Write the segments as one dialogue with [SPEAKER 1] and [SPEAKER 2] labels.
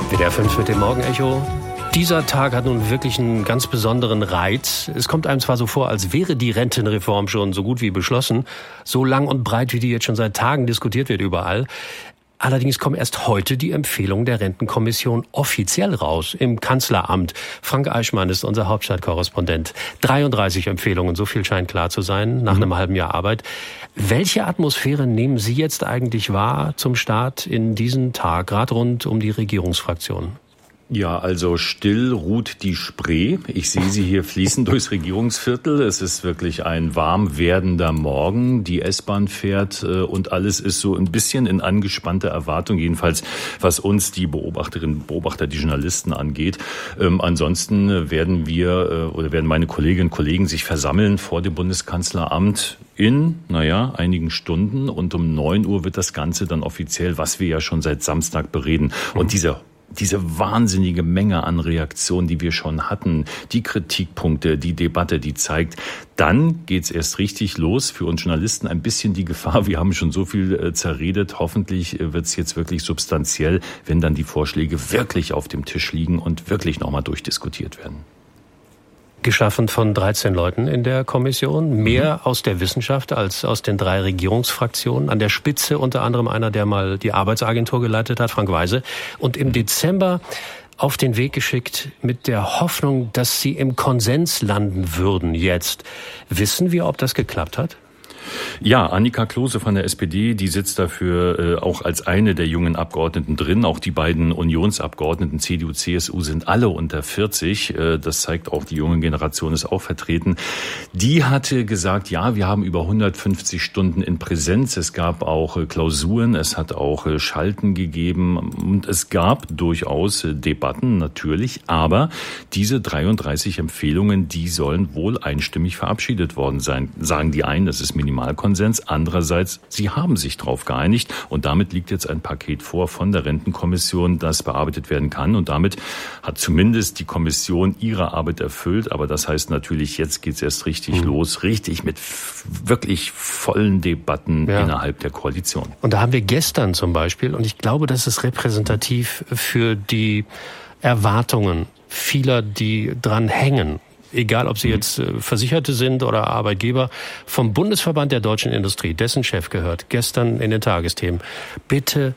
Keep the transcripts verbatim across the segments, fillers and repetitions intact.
[SPEAKER 1] W D R fünf mit dem Morgenecho. Dieser Tag hat nun wirklich einen ganz besonderen Reiz. Es kommt einem zwar so vor, als wäre die Rentenreform schon so gut wie beschlossen, so lang und breit, wie die jetzt schon seit Tagen diskutiert wird überall. Allerdings kommen erst heute die Empfehlungen der Rentenkommission offiziell raus im Kanzleramt. Frank Eichmann ist unser Hauptstadtkorrespondent. dreiunddreißig Empfehlungen, so viel scheint klar zu sein, nach mhm. einem halben Jahr Arbeit. Welche Atmosphäre nehmen Sie jetzt eigentlich wahr zum Start in diesen Tag, gerade rund um die Regierungsfraktionen?
[SPEAKER 2] Ja, also still ruht die Spree. Ich sehe sie hier fließen durchs Regierungsviertel. Es ist wirklich ein warm werdender Morgen. Die S-Bahn fährt und alles ist so ein bisschen in angespannter Erwartung, jedenfalls was uns die Beobachterinnen, Beobachter, die Journalisten angeht. Ähm, ansonsten werden wir oder werden meine Kolleginnen und Kollegen sich versammeln vor dem Bundeskanzleramt in, naja, einigen Stunden. Und um neun Uhr wird das Ganze dann offiziell, was wir ja schon seit Samstag bereden. Und dieser Diese wahnsinnige Menge an Reaktionen, die wir schon hatten, die Kritikpunkte, die Debatte, die zeigt, dann geht's erst richtig los. Für uns Journalisten ein bisschen die Gefahr, wir haben schon so viel äh, zerredet. Hoffentlich äh, wird's jetzt wirklich substanziell, wenn dann die Vorschläge wirklich auf dem Tisch liegen und wirklich nochmal durchdiskutiert werden.
[SPEAKER 1] Geschaffen von dreizehn Leuten in der Kommission, mehr mhm. aus der Wissenschaft als aus den drei Regierungsfraktionen. An der Spitze unter anderem einer, der mal die Arbeitsagentur geleitet hat, Frank Weise. Und im Dezember auf den Weg geschickt mit der Hoffnung, dass sie im Konsens landen würden jetzt. Wissen wir, ob das geklappt hat?
[SPEAKER 2] Ja, Annika Klose von der S P D, die sitzt dafür äh, auch als eine der jungen Abgeordneten drin. Auch die beiden Unionsabgeordneten C D U, C S U sind alle unter vierzig. Äh, das zeigt auch, die junge Generation ist auch vertreten. Die hatte gesagt, ja, wir haben über hundertfünfzig Stunden in Präsenz. Es gab auch äh, Klausuren, es hat auch äh, Schalten gegeben und es gab durchaus äh, Debatten natürlich. Aber diese dreiunddreißig Empfehlungen, die sollen wohl einstimmig verabschiedet worden sein. Sagen die einen, das ist minimal. Konsens. Andererseits, sie haben sich darauf geeinigt und damit liegt jetzt ein Paket vor von der Rentenkommission, das bearbeitet werden kann und damit hat zumindest die Kommission ihre Arbeit erfüllt, aber das heißt natürlich, jetzt geht's erst richtig mhm. los, richtig mit f- wirklich vollen Debatten ja. innerhalb der Koalition.
[SPEAKER 1] Und da haben wir gestern zum Beispiel, und ich glaube, das ist repräsentativ für die Erwartungen vieler, die dran hängen, egal ob sie jetzt äh, Versicherte sind oder Arbeitgeber, vom Bundesverband der deutschen Industrie, dessen Chef gehört, gestern in den Tagesthemen, bitte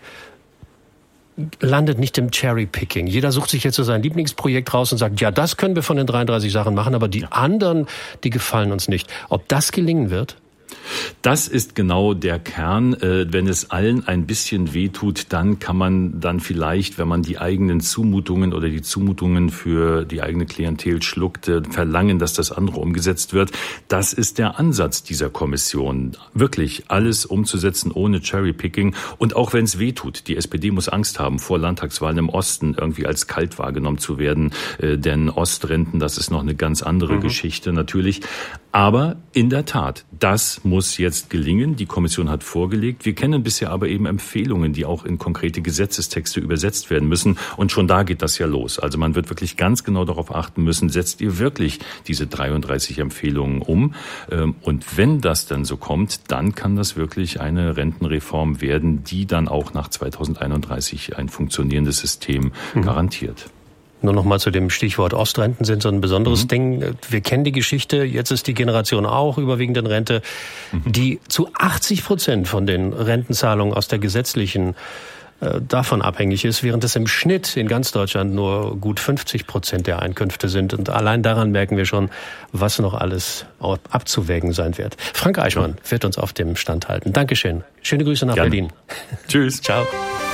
[SPEAKER 1] landet nicht im Cherry-Picking. Jeder sucht sich jetzt so sein Lieblingsprojekt raus und sagt, ja, das können wir von den dreiunddreißig Sachen machen, aber die anderen, die gefallen uns nicht. Ob das gelingen wird?
[SPEAKER 2] Das ist genau der Kern. Wenn es allen ein bisschen wehtut, dann kann man dann vielleicht, wenn man die eigenen Zumutungen oder die Zumutungen für die eigene Klientel schluckt, verlangen, dass das andere umgesetzt wird. Das ist der Ansatz dieser Kommission. Wirklich alles umzusetzen ohne Cherry-Picking. Und auch wenn es wehtut, die S P D muss Angst haben, vor Landtagswahlen im Osten irgendwie als kalt wahrgenommen zu werden. Denn Ostrenten, das ist noch eine ganz andere mhm. Geschichte natürlich. Aber in der Tat, das muss jetzt gelingen. Die Kommission hat vorgelegt. Wir kennen bisher aber eben Empfehlungen, die auch in konkrete Gesetzestexte übersetzt werden müssen. Und schon da geht das ja los. Also man wird wirklich ganz genau darauf achten müssen, setzt ihr wirklich diese dreiunddreißig Empfehlungen um? Und wenn das dann so kommt, dann kann das wirklich eine Rentenreform werden, die dann auch nach zweitausendeinunddreißig ein funktionierendes System mhm. garantiert.
[SPEAKER 1] Nur noch mal zu dem Stichwort Ostrenten sind so ein besonderes mhm. Ding. Wir kennen die Geschichte, jetzt ist die Generation auch überwiegend in Rente, mhm. die zu achtzig Prozent von den Rentenzahlungen aus der gesetzlichen äh, davon abhängig ist, während es im Schnitt in ganz Deutschland nur gut fünfzig Prozent der Einkünfte sind. Und allein daran merken wir schon, was noch alles abzuwägen sein wird. Frank Eichmann ja. wird uns auf dem Stand halten. Dankeschön. Schöne Grüße nach
[SPEAKER 2] Gerne.
[SPEAKER 1] Berlin.
[SPEAKER 2] Tschüss.
[SPEAKER 1] Ciao.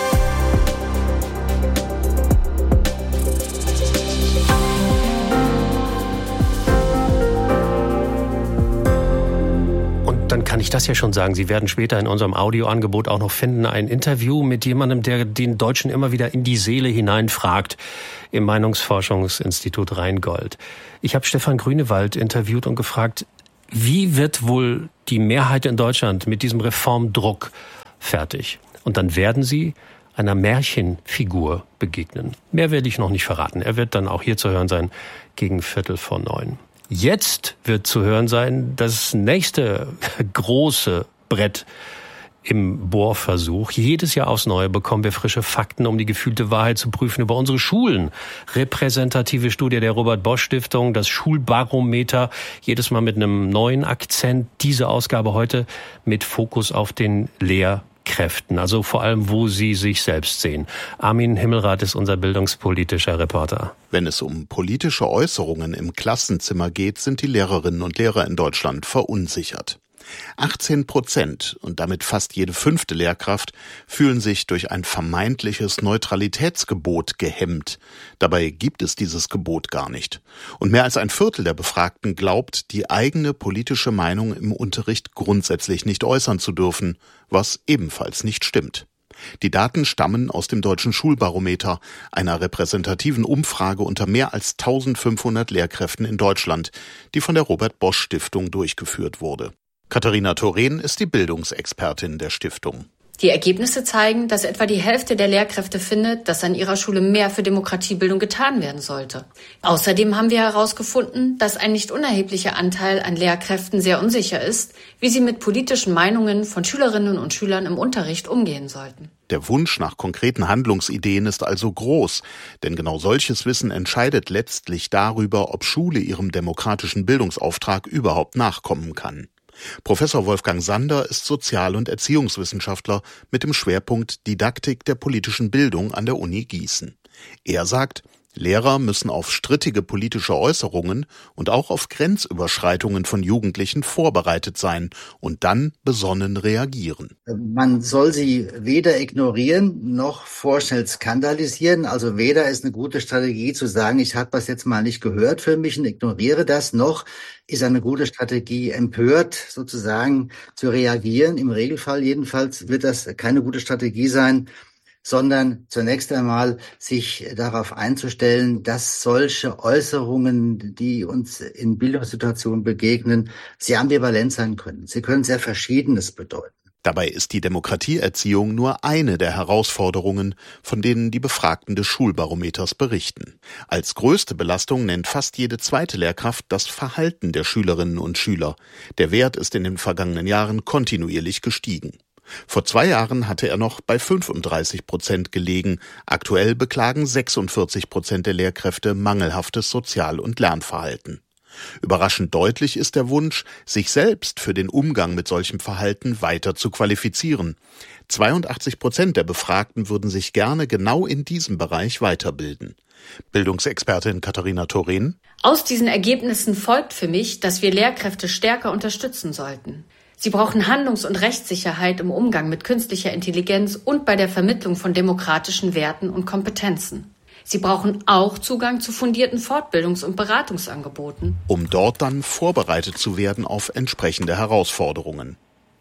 [SPEAKER 1] Dann kann ich das ja schon sagen. Sie werden später in unserem Audioangebot auch noch finden, ein Interview mit jemandem, der den Deutschen immer wieder in die Seele hineinfragt, im Meinungsforschungsinstitut Rheingold. Ich habe Stefan Grünewald interviewt und gefragt, wie wird wohl die Mehrheit in Deutschland mit diesem Reformdruck fertig? Und dann werden sie einer Märchenfigur begegnen. Mehr werde ich noch nicht verraten. Er wird dann auch hier zu hören sein, gegen Viertel vor neun. Jetzt wird zu hören sein das nächste große Brett im Bohrversuch. Jedes Jahr aufs Neue bekommen wir frische Fakten, um die gefühlte Wahrheit zu prüfen über unsere Schulen. Repräsentative Studie der Robert-Bosch-Stiftung, das Schulbarometer, jedes Mal mit einem neuen Akzent. Diese Ausgabe heute mit Fokus auf den Lehrkräften, also vor allem, wo sie sich selbst sehen. Armin Himmelrath ist unser bildungspolitischer Reporter.
[SPEAKER 3] Wenn es um politische Äußerungen im Klassenzimmer geht, sind die Lehrerinnen und Lehrer in Deutschland verunsichert. achtzehn Prozent und damit fast jede fünfte Lehrkraft fühlen sich durch ein vermeintliches Neutralitätsgebot gehemmt. Dabei gibt es dieses Gebot gar nicht. Und mehr als ein Viertel der Befragten glaubt, die eigene politische Meinung im Unterricht grundsätzlich nicht äußern zu dürfen, was ebenfalls nicht stimmt. Die Daten stammen aus dem Deutschen Schulbarometer, einer repräsentativen Umfrage unter mehr als eintausendfünfhundert Lehrkräften in Deutschland, die von der Robert-Bosch-Stiftung durchgeführt wurde. Katharina Thoren ist die Bildungsexpertin der Stiftung.
[SPEAKER 4] Die Ergebnisse zeigen, dass etwa die Hälfte der Lehrkräfte findet, dass an ihrer Schule mehr für Demokratiebildung getan werden sollte. Außerdem haben wir herausgefunden, dass ein nicht unerheblicher Anteil an Lehrkräften sehr unsicher ist, wie sie mit politischen Meinungen von Schülerinnen und Schülern im Unterricht umgehen sollten.
[SPEAKER 3] Der Wunsch nach konkreten Handlungsideen ist also groß, denn genau solches Wissen entscheidet letztlich darüber, ob Schule ihrem demokratischen Bildungsauftrag überhaupt nachkommen kann. Professor Wolfgang Sander ist Sozial- und Erziehungswissenschaftler mit dem Schwerpunkt Didaktik der politischen Bildung an der Uni Gießen. Er sagt, Lehrer müssen auf strittige politische Äußerungen und auch auf Grenzüberschreitungen von Jugendlichen vorbereitet sein und dann besonnen reagieren.
[SPEAKER 5] Man soll sie weder ignorieren noch vorschnell skandalisieren. Also weder ist eine gute Strategie zu sagen, ich habe das jetzt mal nicht gehört für mich und ignoriere das, noch ist eine gute Strategie, empört sozusagen zu reagieren. Im Regelfall jedenfalls wird das keine gute Strategie sein, sondern zunächst einmal sich darauf einzustellen, dass solche Äußerungen, die uns in Bildungssituationen begegnen, sehr ambivalent sein können. Sie können sehr Verschiedenes bedeuten.
[SPEAKER 3] Dabei ist die Demokratieerziehung nur eine der Herausforderungen, von denen die Befragten des Schulbarometers berichten. Als größte Belastung nennt fast jede zweite Lehrkraft das Verhalten der Schülerinnen und Schüler. Der Wert ist in den vergangenen Jahren kontinuierlich gestiegen. Vor zwei Jahren hatte er noch bei fünfunddreißig Prozent gelegen. Aktuell beklagen sechsundvierzig Prozent der Lehrkräfte mangelhaftes Sozial- und Lernverhalten. Überraschend deutlich ist der Wunsch, sich selbst für den Umgang mit solchem Verhalten weiter zu qualifizieren. zweiundachtzig Prozent der Befragten würden sich gerne genau in diesem Bereich weiterbilden. Bildungsexpertin Katharina Thoren:
[SPEAKER 4] Aus diesen Ergebnissen folgt für mich, dass wir Lehrkräfte stärker unterstützen sollten. Sie brauchen Handlungs- und Rechtssicherheit im Umgang mit künstlicher Intelligenz und bei der Vermittlung von demokratischen Werten und Kompetenzen. Sie brauchen auch Zugang zu fundierten Fortbildungs- und Beratungsangeboten,
[SPEAKER 3] um dort dann vorbereitet zu werden auf entsprechende Herausforderungen,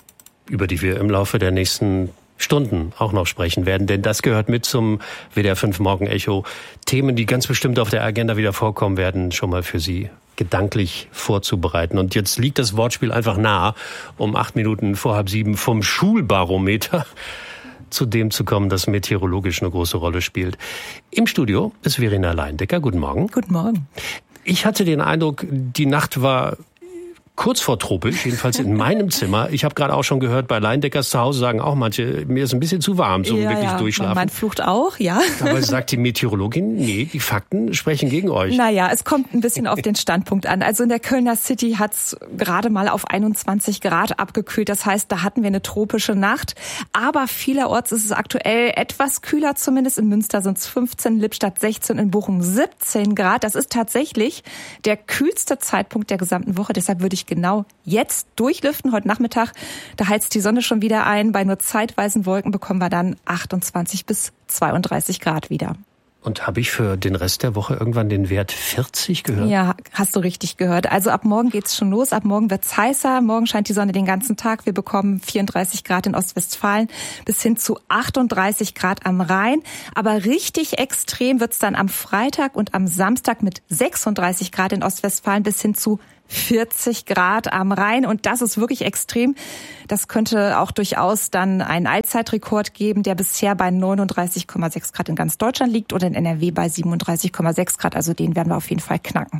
[SPEAKER 1] über die wir im Laufe der nächsten Stunden auch noch sprechen werden, denn das gehört mit zum W D R fünf Morgenecho. Themen, die ganz bestimmt auf der Agenda wieder vorkommen werden, schon mal für Sie gedanklich vorzubereiten. Und jetzt liegt das Wortspiel einfach nah, um acht Minuten vor halb sieben vom Schulbarometer zu dem zu kommen, das meteorologisch eine große Rolle spielt. Im Studio ist Verena Leindecker. Guten Morgen.
[SPEAKER 6] Guten Morgen.
[SPEAKER 1] Ich hatte den Eindruck, die Nacht war kurz vor tropisch, jedenfalls in meinem Zimmer. Ich habe gerade auch schon gehört, bei Leindeckers zu Hause sagen auch manche, mir ist ein bisschen zu warm zum
[SPEAKER 6] ja,
[SPEAKER 1] wirklich
[SPEAKER 6] ja,
[SPEAKER 1] durchschlafen.
[SPEAKER 6] Mein flucht auch, ja.
[SPEAKER 1] Aber sagt die Meteorologin, nee, die Fakten sprechen gegen euch.
[SPEAKER 6] Naja, es kommt ein bisschen auf den Standpunkt an. Also in der Kölner City hat's gerade mal auf einundzwanzig Grad abgekühlt. Das heißt, da hatten wir eine tropische Nacht. Aber vielerorts ist es aktuell etwas kühler, zumindest in Münster sind es fünfzehn, Lippstadt sechzehn, in Bochum siebzehn Grad. Das ist tatsächlich der kühlste Zeitpunkt der gesamten Woche. Deshalb würde ich genau jetzt durchlüften, heute Nachmittag. Da heizt die Sonne schon wieder ein. Bei nur zeitweisen Wolken bekommen wir dann achtundzwanzig bis zweiunddreißig Grad wieder.
[SPEAKER 1] Und habe ich für den Rest der Woche irgendwann den Wert vierzig gehört?
[SPEAKER 6] Ja, hast du richtig gehört. Also ab morgen geht's schon los. Ab morgen wird's heißer. Morgen scheint die Sonne den ganzen Tag. Wir bekommen vierunddreißig Grad in Ostwestfalen bis hin zu achtunddreißig Grad am Rhein. Aber richtig extrem wird's dann am Freitag und am Samstag mit sechsunddreißig Grad in Ostwestfalen bis hin zu vierzig Grad am Rhein. Und das ist wirklich extrem. Das könnte auch durchaus dann einen Allzeitrekord geben, der bisher bei neununddreißig Komma sechs Grad in ganz Deutschland liegt und in N R W bei siebenunddreißig Komma sechs Grad. Also den werden wir auf jeden Fall knacken.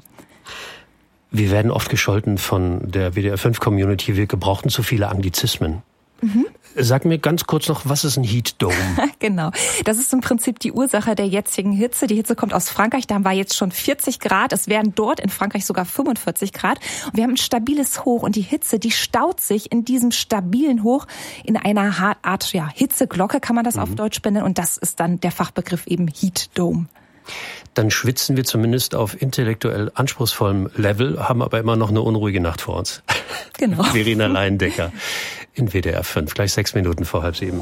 [SPEAKER 1] Wir werden oft gescholten von der W D R fünf Community. Wir gebrauchten zu viele Anglizismen. Mhm. Sag mir ganz kurz noch, was ist ein Heat Dome?
[SPEAKER 6] Genau, das ist im Prinzip die Ursache der jetzigen Hitze. Die Hitze kommt aus Frankreich, da haben wir jetzt schon vierzig Grad. Es werden dort in Frankreich sogar fünfundvierzig Grad. Und wir haben ein stabiles Hoch und die Hitze, die staut sich in diesem stabilen Hoch in einer Art ja, Hitzeglocke, kann man das mhm. auf Deutsch benennen. Und das ist dann der Fachbegriff eben Heat Dome.
[SPEAKER 1] Dann schwitzen wir zumindest auf intellektuell anspruchsvollem Level, haben aber immer noch eine unruhige Nacht vor uns.
[SPEAKER 6] Genau.
[SPEAKER 1] Verena Leindecker in W D R fünf, gleich sechs Minuten vor halb sieben.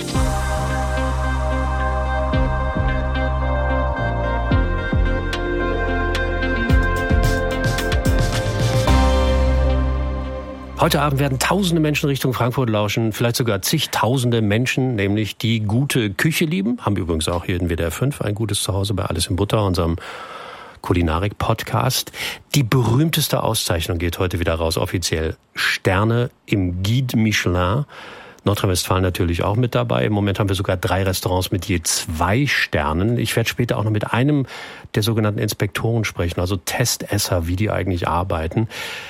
[SPEAKER 1] Heute Abend werden tausende Menschen Richtung Frankfurt lauschen, vielleicht sogar zigtausende Menschen, nämlich die gute Küche lieben. Haben wir übrigens auch hier in W D R fünf ein gutes Zuhause bei Alles in Butter, unserem Kulinarik-Podcast. Die berühmteste Auszeichnung geht heute wieder raus, offiziell. Sterne im Guide Michelin. Nordrhein-Westfalen natürlich auch mit dabei. Im Moment haben wir sogar drei Restaurants mit je zwei Sternen. Ich werde später auch noch mit einem der sogenannten Inspektoren sprechen, also Testesser, wie die eigentlich arbeiten.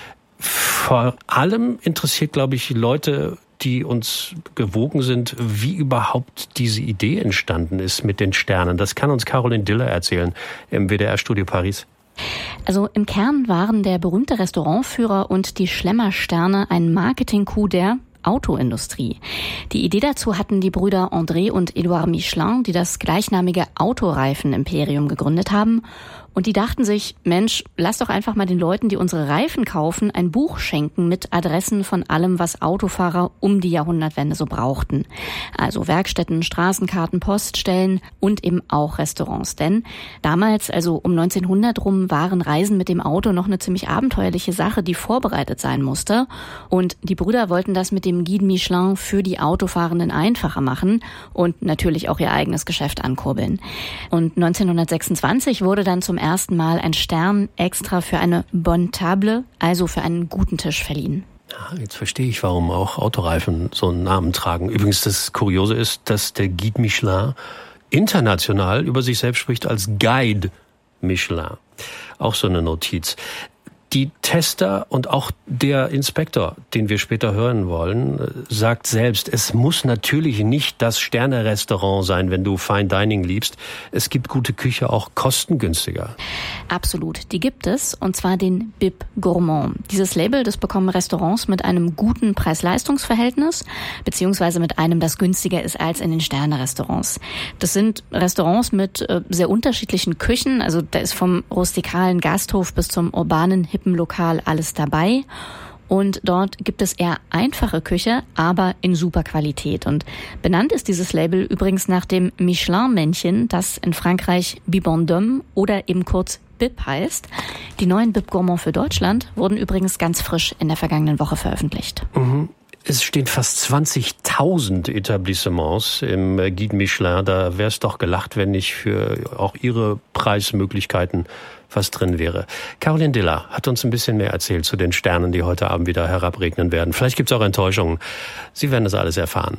[SPEAKER 1] Vor allem interessiert, glaube ich, Leute, die uns gewogen sind, wie überhaupt diese Idee entstanden ist mit den Sternen. Das kann uns Caroline Diller erzählen im W D R-Studio Paris.
[SPEAKER 7] Also im Kern waren der berühmte Restaurantführer und die Schlemmer-Sterne ein Marketing-Coup der Autoindustrie. Die Idee dazu hatten die Brüder André und Edouard Michelin, die das gleichnamige Autoreifen-Imperium gegründet haben. Und die dachten sich, Mensch, lass doch einfach mal den Leuten, die unsere Reifen kaufen, ein Buch schenken mit Adressen von allem, was Autofahrer um die Jahrhundertwende so brauchten. Also Werkstätten, Straßenkarten, Poststellen und eben auch Restaurants. Denn damals, also um neunzehnhundert rum, waren Reisen mit dem Auto noch eine ziemlich abenteuerliche Sache, die vorbereitet sein musste. Und die Brüder wollten das mit dem Guide Michelin für die Autofahrenden einfacher machen und natürlich auch ihr eigenes Geschäft ankurbeln. Und neunzehnhundertsechsundzwanzig wurde dann zum ersten Mal ein Stern extra für eine Bonne Table, also für einen guten Tisch, verliehen.
[SPEAKER 1] Ja, jetzt verstehe ich, warum auch Autoreifen so einen Namen tragen. Übrigens, das Kuriose ist, dass der Guide Michelin international über sich selbst spricht als Guide Michelin. Auch so eine Notiz. Die Tester und auch der Inspektor, den wir später hören wollen, sagt selbst, es muss natürlich nicht das Sterne-Restaurant sein, wenn du Fine Dining liebst. Es gibt gute Küche auch kostengünstiger.
[SPEAKER 7] Absolut, die gibt es, und zwar den B I P Gourmand. Dieses Label, das bekommen Restaurants mit einem guten Preis-Leistungs-Verhältnis, beziehungsweise mit einem, das günstiger ist als in den Sterne-Restaurants. Das sind Restaurants mit äh, sehr unterschiedlichen Küchen, also da ist vom rustikalen Gasthof bis zum urbanen hippen Lokal alles dabei. Und dort gibt es eher einfache Küche, aber in super Qualität. Und benannt ist dieses Label übrigens nach dem Michelin-Männchen, das in Frankreich Bibon d'Homme oder eben kurz B I P heißt. Die neuen B I P Gourmand für Deutschland wurden übrigens ganz frisch in der vergangenen Woche veröffentlicht.
[SPEAKER 1] Mhm. Es stehen fast zwanzigtausend Etablissements im Guide Michelin. Da wäre es doch gelacht, wenn nicht für auch Ihre Preismöglichkeiten was drin wäre. Caroline Diller hat uns ein bisschen mehr erzählt zu den Sternen, die heute Abend wieder herabregnen werden. Vielleicht gibt es auch Enttäuschungen. Sie werden das alles erfahren.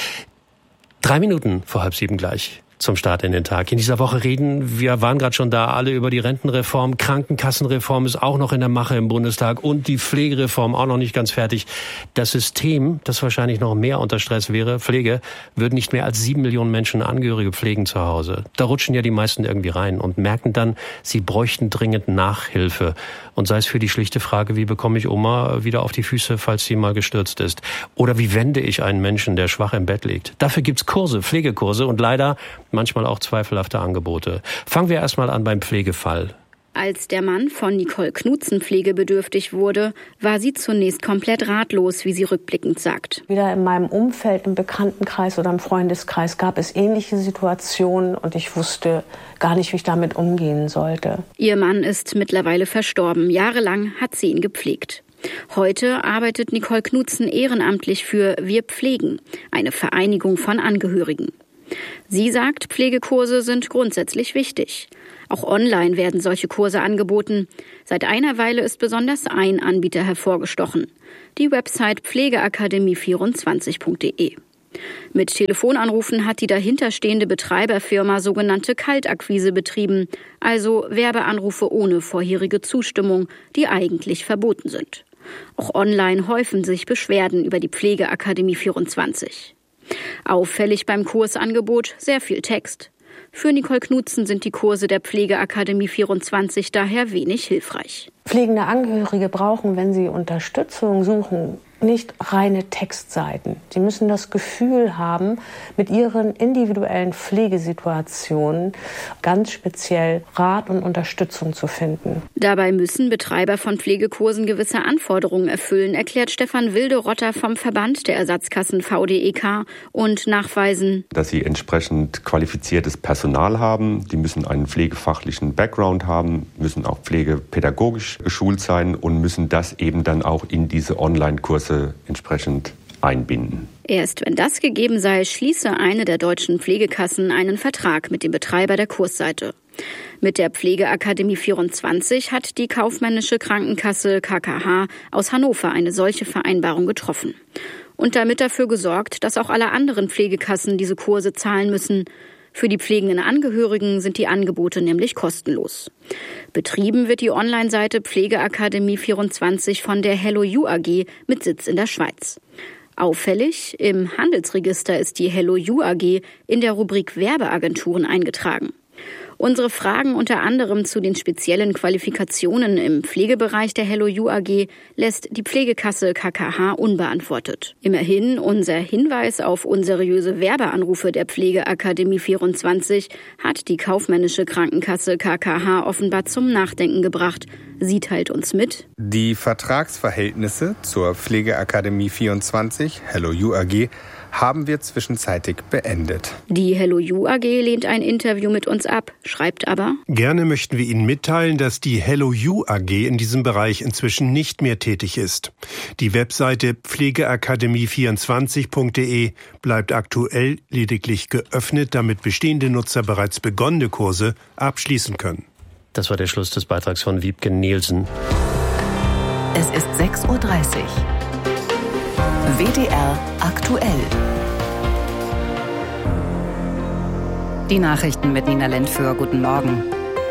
[SPEAKER 1] Drei Minuten vor halb sieben gleich zum Start in den Tag. In dieser Woche reden, wir waren gerade schon da, alle über die Rentenreform. Krankenkassenreform ist auch noch in der Mache im Bundestag und die Pflegereform auch noch nicht ganz fertig. Das System, das wahrscheinlich noch mehr unter Stress wäre, Pflege, würden nicht mehr als sieben Millionen Menschen Angehörige pflegen zu Hause. Da rutschen ja die meisten irgendwie rein und merken dann, sie bräuchten dringend Nachhilfe. Und sei es für die schlichte Frage, wie bekomme ich Oma wieder auf die Füße, falls sie mal gestürzt ist? Oder wie wende ich einen Menschen, der schwach im Bett liegt? Dafür gibt's Kurse, Pflegekurse und leider manchmal auch zweifelhafte Angebote. Fangen wir erstmal an beim Pflegefall.
[SPEAKER 8] Als der Mann von Nicole Knutzen pflegebedürftig wurde, war sie zunächst komplett ratlos, wie sie rückblickend sagt.
[SPEAKER 9] Wieder in meinem Umfeld, im Bekanntenkreis oder im Freundeskreis gab es ähnliche Situationen und ich wusste gar nicht, wie ich damit umgehen sollte.
[SPEAKER 8] Ihr Mann ist mittlerweile verstorben. Jahrelang hat sie ihn gepflegt. Heute arbeitet Nicole Knutzen ehrenamtlich für Wir Pflegen, eine Vereinigung von Angehörigen. Sie sagt, Pflegekurse sind grundsätzlich wichtig. Auch online werden solche Kurse angeboten. Seit einer Weile ist besonders ein Anbieter hervorgestochen: die Website pflegeakademie vierundzwanzig punkt de. Mit Telefonanrufen hat die dahinterstehende Betreiberfirma sogenannte Kaltakquise betrieben, also Werbeanrufe ohne vorherige Zustimmung, die eigentlich verboten sind. Auch online häufen sich Beschwerden über die Pflegeakademie vierundzwanzig. Auffällig beim Kursangebot sehr viel Text. Für Nicole Knutzen sind die Kurse der Pflegeakademie vierundzwanzig daher wenig hilfreich.
[SPEAKER 9] Pflegende Angehörige brauchen, wenn sie Unterstützung suchen, nicht reine Textseiten. Sie müssen das Gefühl haben, mit ihren individuellen Pflegesituationen ganz speziell Rat und Unterstützung zu finden.
[SPEAKER 8] Dabei müssen Betreiber von Pflegekursen gewisse Anforderungen erfüllen, erklärt Stefan Wilde-Rotter vom Verband der Ersatzkassen V D E K und nachweisen,
[SPEAKER 10] dass sie entsprechend qualifiziertes Personal haben. Die müssen einen pflegefachlichen Background haben, müssen auch pflegepädagogisch geschult sein und müssen das eben dann auch in diese Online-Kurse entsprechend einbinden.
[SPEAKER 8] Erst wenn das gegeben sei, schließe eine der deutschen Pflegekassen einen Vertrag mit dem Betreiber der Kursseite. Mit der Pflegeakademie vierundzwanzig hat die kaufmännische Krankenkasse K K H aus Hannover eine solche Vereinbarung getroffen. Und damit dafür gesorgt, dass auch alle anderen Pflegekassen diese Kurse zahlen müssen. Für die pflegenden Angehörigen sind die Angebote nämlich kostenlos. Betrieben wird die Online-Seite Pflegeakademie vierundzwanzig von der Hello You A G mit Sitz in der Schweiz. Auffällig, im Handelsregister ist die Hello You A G in der Rubrik Werbeagenturen eingetragen. Unsere Fragen unter anderem zu den speziellen Qualifikationen im Pflegebereich der Hello You A G lässt die Pflegekasse K K H unbeantwortet. Immerhin unser Hinweis auf unseriöse Werbeanrufe der Pflegeakademie vierundzwanzig hat die kaufmännische Krankenkasse K K H offenbar zum Nachdenken gebracht. Sie teilt uns mit:
[SPEAKER 11] Die Vertragsverhältnisse zur Pflegeakademie vierundzwanzig, Hello You A G, haben wir zwischenzeitig beendet.
[SPEAKER 8] Die Hello You A G lehnt ein Interview mit uns ab, schreibt aber:
[SPEAKER 12] Gerne möchten wir Ihnen mitteilen, dass die Hello You A G in diesem Bereich inzwischen nicht mehr tätig ist. Die Webseite pflegeakademie vierundzwanzig punkt de bleibt aktuell lediglich geöffnet, damit bestehende Nutzer bereits begonnene Kurse abschließen können.
[SPEAKER 1] Das war der Schluss des Beitrags von Wiebke Nielsen.
[SPEAKER 13] Es ist sechs Uhr dreißig. W D R aktuell.
[SPEAKER 14] Die Nachrichten mit Nina Lentföhr. Guten Morgen.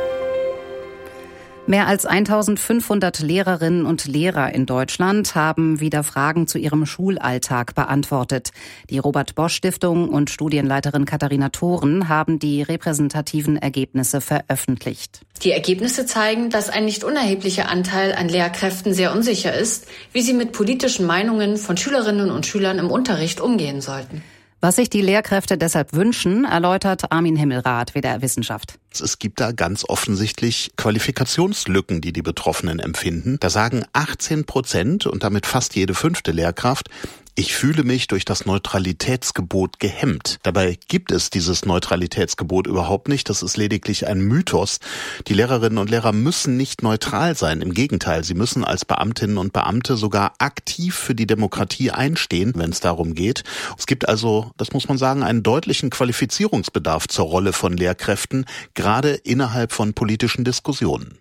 [SPEAKER 14] Mehr als eintausendfünfhundert Lehrerinnen und Lehrer in Deutschland haben wieder Fragen zu ihrem Schulalltag beantwortet. Die Robert-Bosch-Stiftung und Studienleiterin Katharina Thoren haben die repräsentativen Ergebnisse veröffentlicht.
[SPEAKER 4] Die Ergebnisse zeigen, dass ein nicht unerheblicher Anteil an Lehrkräften sehr unsicher ist, wie sie mit politischen Meinungen von Schülerinnen und Schülern im Unterricht umgehen sollten.
[SPEAKER 14] Was sich die Lehrkräfte deshalb wünschen, erläutert Armin Himmelrath, W D R Wissenschaft.
[SPEAKER 3] Es gibt da ganz offensichtlich Qualifikationslücken, die die Betroffenen empfinden. Da sagen achtzehn Prozent und damit fast jede fünfte Lehrkraft: Ich fühle mich durch das Neutralitätsgebot gehemmt. Dabei gibt es dieses Neutralitätsgebot überhaupt nicht. Das ist lediglich ein Mythos. Die Lehrerinnen und Lehrer müssen nicht neutral sein. Im Gegenteil, sie müssen als Beamtinnen und Beamte sogar aktiv für die Demokratie einstehen, wenn es darum geht. Es gibt also, das muss man sagen, einen deutlichen Qualifizierungsbedarf zur Rolle von Lehrkräften, gerade innerhalb von politischen Diskussionen.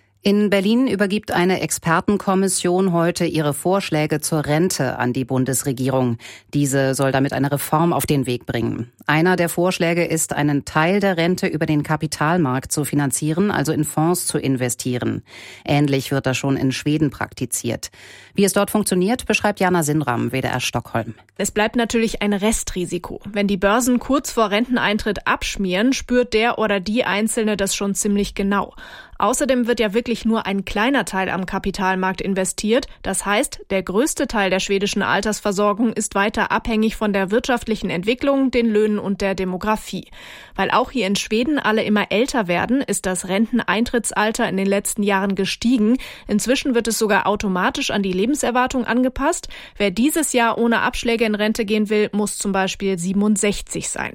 [SPEAKER 14] In Berlin übergibt eine Expertenkommission heute ihre Vorschläge zur Rente an die Bundesregierung. Diese soll damit eine Reform auf den Weg bringen. Einer der Vorschläge ist, einen Teil der Rente über den Kapitalmarkt zu finanzieren, also in Fonds zu investieren. Ähnlich wird das schon in Schweden praktiziert. Wie es dort funktioniert, beschreibt Jana Sinram, W D R Stockholm.
[SPEAKER 15] Es bleibt natürlich ein Restrisiko. Wenn die Börsen kurz vor Renteneintritt abschmieren, spürt der oder die Einzelne das schon ziemlich genau. Außerdem wird ja wirklich nur ein kleiner Teil am Kapitalmarkt investiert. Das heißt, der größte Teil der schwedischen Altersversorgung ist weiter abhängig von der wirtschaftlichen Entwicklung, den Löhnen und der Demografie. Weil auch hier in Schweden alle immer älter werden, ist das Renteneintrittsalter in den letzten Jahren gestiegen. Inzwischen wird es sogar automatisch an die Lebenserwartung angepasst. Wer dieses Jahr ohne Abschläge in Rente gehen will, muss zum Beispiel siebenundsechzig sein.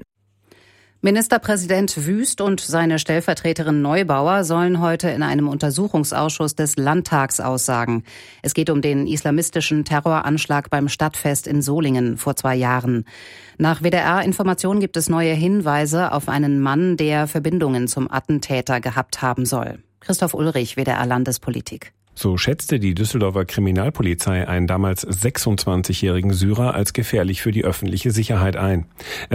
[SPEAKER 14] Ministerpräsident Wüst und seine Stellvertreterin Neubauer sollen heute in einem Untersuchungsausschuss des Landtags aussagen. Es geht um den islamistischen Terroranschlag beim Stadtfest in Solingen vor zwei Jahren. Nach W D R-Informationen gibt es neue Hinweise auf einen Mann, der Verbindungen zum Attentäter gehabt haben soll. Christoph Ulrich, W D R Landespolitik.
[SPEAKER 16] So schätzte die Düsseldorfer Kriminalpolizei einen damals sechsundzwanzigjährigen Syrer als gefährlich für die öffentliche Sicherheit ein.